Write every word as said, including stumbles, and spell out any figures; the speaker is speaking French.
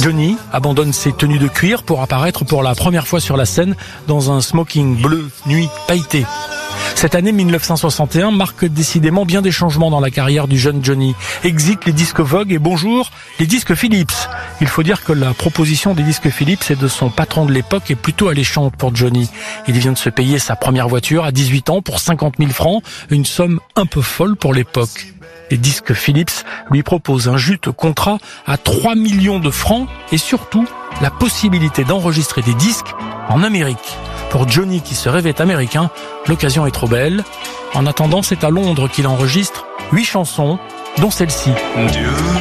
Johnny abandonne ses tenues de cuir pour apparaître pour la première fois sur la scène dans un smoking bleu nuit pailleté. Cette année mille neuf cent soixante et un marque décidément bien des changements dans la carrière du jeune Johnny. Exit les disques Vogue et bonjour les disques Philips. Il faut dire que la proposition des disques Philips et de son patron de l'époque est plutôt alléchante pour Johnny. Il vient de se payer sa première voiture à dix-huit ans pour cinquante mille francs, une somme un peu folle pour l'époque. Les disques Philips lui proposent un juteux contrat à trois millions de francs et surtout la possibilité d'enregistrer des disques en Amérique. Pour Johnny qui se rêvait américain, l'occasion est trop belle. En attendant, c'est à Londres qu'il enregistre huit chansons, dont celle-ci. Dieu.